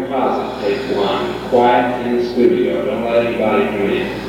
closet, take one. Quiet in the studio, don't let anybody come in.